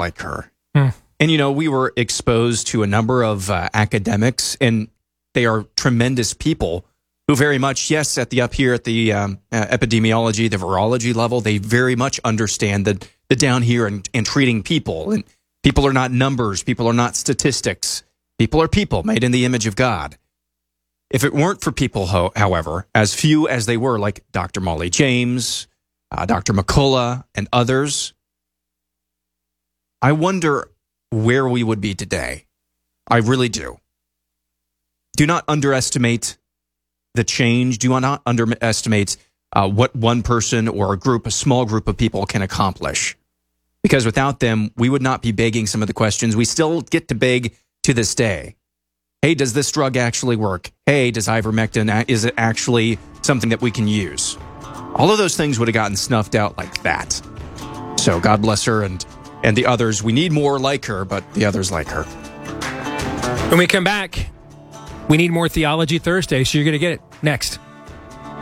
like her. And, we were exposed to a number of academics, and they are tremendous people who very much, yes, up here at the epidemiology, the virology level, they very much understand the down here and treating people. And people are not numbers. People are not statistics. People are people made in the image of God. If it weren't for people, however, as few as they were, like Dr. Molly James, Dr. McCullough, and others, I wonder where we would be today. I really do. Do not underestimate the change. Do not underestimate what one person or a small group of people can accomplish. Because without them, we would not be begging some of the questions we still get to beg to this day. Hey, does this drug actually work? Hey, does ivermectin, is it actually something that we can use? All of those things would have gotten snuffed out like that. So God bless her and the others. We need more like her, but the others like her. When we come back, we need more Theology Thursday, so you're going to get it next.